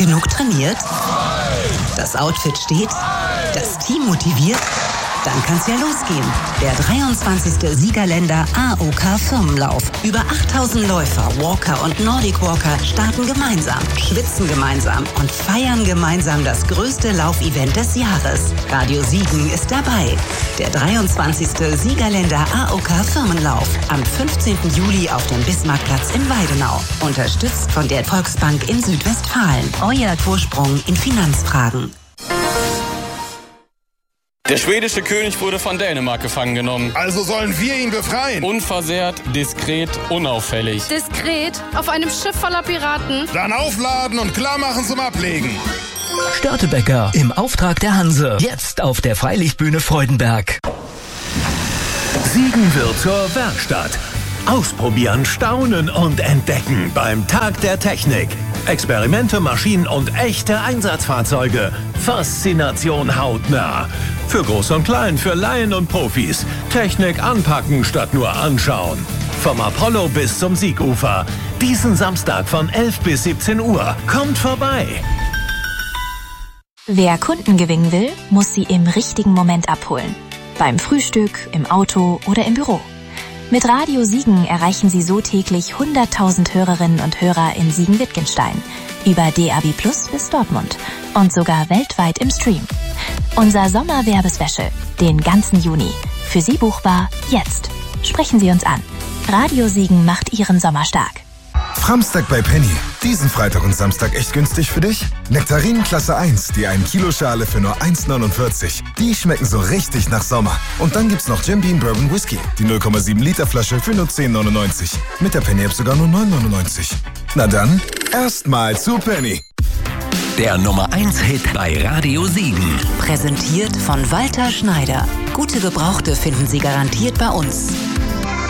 genug trainiert? Das Outfit steht? Das Team motiviert? Dann kann's ja losgehen. Der 23. Siegerländer AOK Firmenlauf. Über 8000 Läufer, Walker und Nordic Walker starten gemeinsam, schwitzen gemeinsam und feiern gemeinsam das größte Laufevent des Jahres. Radio Siegen ist dabei. Der 23. Siegerländer AOK Firmenlauf. Am 15. Juli auf dem Bismarckplatz in Weidenau. Unterstützt von der Volksbank in Südwestfalen. Euer Vorsprung in Finanzfragen. Der schwedische König wurde von Dänemark gefangen genommen. Also sollen wir ihn befreien? Unversehrt, diskret, unauffällig. Diskret? Auf einem Schiff voller Piraten? Dann aufladen und klar machen zum Ablegen. Störtebecker im Auftrag der Hanse. Jetzt auf der Freilichtbühne Freudenberg. Siegen wird zur Werkstatt. Ausprobieren, staunen und entdecken beim Tag der Technik. Experimente, Maschinen und echte Einsatzfahrzeuge. Faszination hautnah. Für Groß und Klein, für Laien und Profis. Technik anpacken statt nur anschauen. Vom Apollo bis zum Siegufer. Diesen Samstag von 11 bis 17 Uhr. Kommt vorbei. Wer Kunden gewinnen will, muss sie im richtigen Moment abholen. Beim Frühstück, im Auto oder im Büro. Mit Radio Siegen erreichen Sie so täglich 100.000 Hörerinnen und Hörer in Siegen-Wittgenstein, über DAB+ bis Dortmund und sogar weltweit im Stream. Unser Sommerwerbespecial, den ganzen Juni. Für Sie buchbar jetzt. Sprechen Sie uns an. Radio Siegen macht Ihren Sommer stark. Framstag bei Penny. Diesen Freitag und Samstag echt günstig für dich? Nektarinen Klasse 1, die 1 Kilo Schale für nur 1,49. Die schmecken so richtig nach Sommer. Und dann gibt's noch Jim Beam Bourbon Whisky, die 0,7 Liter Flasche für nur 10,99. Mit der Penny App sogar nur 9,99. Na dann, erstmal zu Penny. Der Nummer 1 Hit bei Radio Siegen. Präsentiert von Walter Schneider. Gute Gebrauchte finden Sie garantiert bei uns.